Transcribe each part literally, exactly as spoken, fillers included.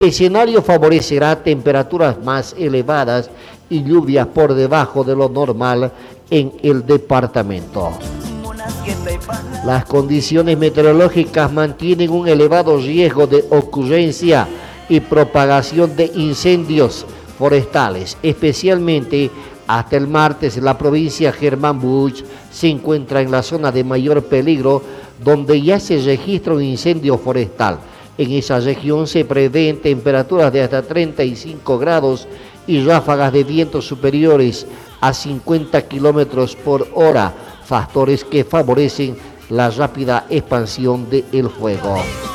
escenario favorecerá temperaturas más elevadas y lluvias por debajo de lo normal en el departamento. Las condiciones meteorológicas mantienen un elevado riesgo de ocurrencia y propagación de incendios forestales, especialmente hasta el martes. La provincia Germán Buch se encuentra en la zona de mayor peligro, donde ya se registra un incendio forestal. En esa región se prevén temperaturas de hasta treinta y cinco grados y ráfagas de vientos superiores a cincuenta kilómetros por hora, factores que favorecen la rápida expansión del fuego.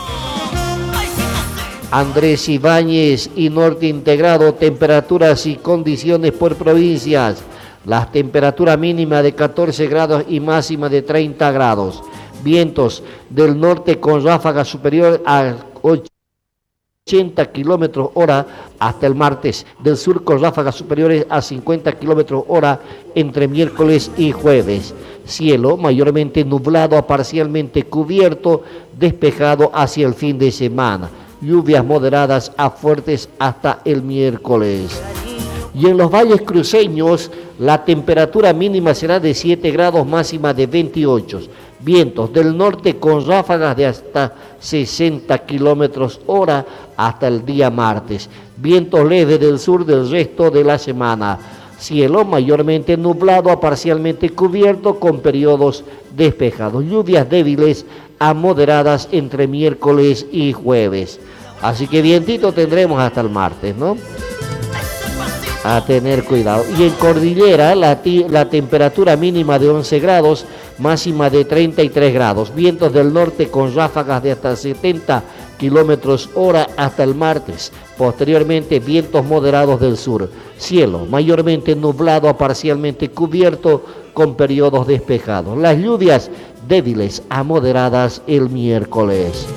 Andrés Ibáñez y Norte Integrado, temperaturas y condiciones por provincias. La temperatura mínima de catorce grados y máxima de treinta grados. Vientos del norte con ráfagas superior a ochenta kilómetros hora hasta el martes. Del sur con ráfagas superiores a cincuenta kilómetros hora entre miércoles y jueves. Cielo mayormente nublado a parcialmente cubierto, despejado hacia el fin de semana. Lluvias moderadas a fuertes hasta el miércoles. Y en los valles cruceños, la temperatura mínima será de siete grados, máxima de veintiocho. Vientos del norte con ráfagas de hasta sesenta kilómetros hora hasta el día martes. Vientos leves del sur del resto de la semana. Cielo mayormente nublado a parcialmente cubierto con periodos despejados. Lluvias débiles a moderadas entre miércoles y jueves. Así que vientito tendremos hasta el martes, ¿no? A tener cuidado. Y en Cordillera, la, la temperatura mínima de once grados, máxima de treinta y tres grados. Vientos del norte con ráfagas de hasta setenta kilómetros hora hasta el martes. Posteriormente, vientos moderados del sur. Cielo mayormente nublado a parcialmente cubierto con periodos despejados. Las lluvias débiles a moderadas el miércoles.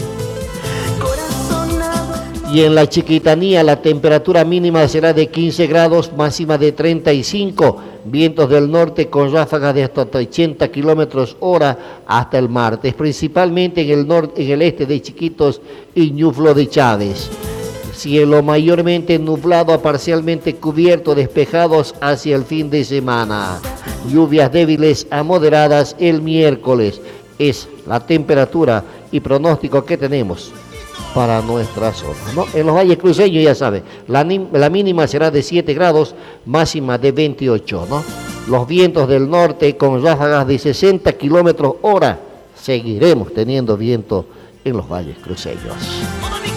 Y en la Chiquitanía la temperatura mínima será de quince grados, máxima de treinta y cinco, vientos del norte con ráfagas de hasta ochenta kilómetros hora hasta el martes, principalmente en el norte, en el este de Chiquitos y Ñuflo de Chávez. Cielo mayormente nublado a parcialmente cubierto, despejados hacia el fin de semana. Lluvias débiles a moderadas el miércoles. Es la temperatura y pronóstico que tenemos para nuestra zona, ¿no? En los valles cruceños, ya saben, la, la mínima será de siete grados, máxima de veintiocho, ¿no? Los vientos del norte con ráfagas de sesenta kilómetros hora. Seguiremos teniendo viento en los valles cruceños.